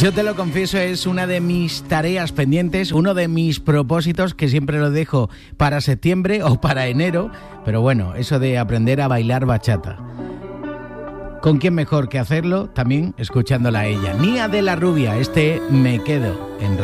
Yo te lo confieso, es una de mis tareas pendientes, uno de mis propósitos que siempre lo dejo para septiembre o para enero, pero bueno, eso de aprender a bailar bachata. ¿Con quién mejor que hacerlo? También escuchándola a ella. Nia de la Rubia, Me Quedo en